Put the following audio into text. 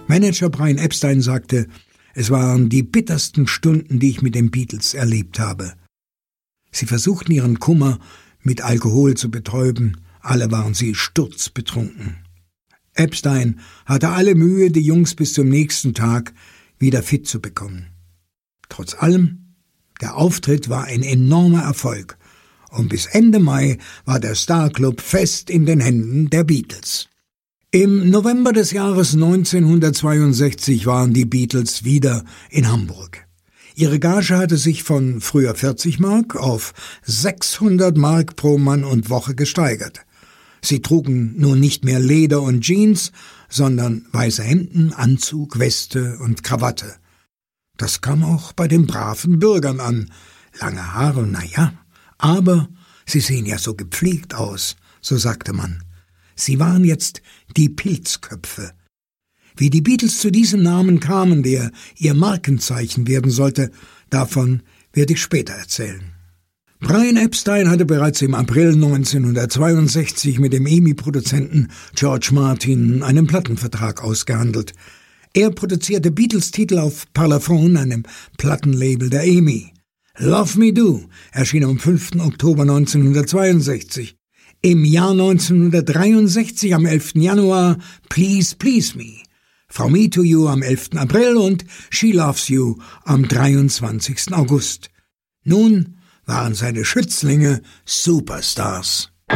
Manager Brian Epstein sagte, es waren die bittersten Stunden, die ich mit den Beatles erlebt habe. Sie versuchten ihren Kummer mit Alkohol zu betäuben, alle waren sie sturzbetrunken. Epstein hatte alle Mühe, die Jungs bis zum nächsten Tag wieder fit zu bekommen. Trotz allem, der Auftritt war ein enormer Erfolg und bis Ende Mai war der Star Club fest in den Händen der Beatles. Im November des Jahres 1962 waren die Beatles wieder in Hamburg. Ihre Gage hatte sich von früher 40 Mark auf 600 Mark pro Mann und Woche gesteigert. Sie trugen nun nicht mehr Leder und Jeans, sondern weiße Hemden, Anzug, Weste und Krawatte. Das kam auch bei den braven Bürgern an. Lange Haare, naja, aber sie sehen ja so gepflegt aus, so sagte man. Sie waren jetzt die Pilzköpfe. Wie die Beatles zu diesem Namen kamen, der ihr Markenzeichen werden sollte, davon werde ich später erzählen. Brian Epstein hatte bereits im April 1962 mit dem EMI-Produzenten George Martin einen Plattenvertrag ausgehandelt. Er produzierte Beatles-Titel auf Parlophone, einem Plattenlabel der EMI. Love Me Do erschien am 5. Oktober 1962. Im Jahr 1963, am 11. Januar, Please Please Me. From Me to You am 11. April und She Loves You am 23. August. Nun waren seine Schützlinge Superstars.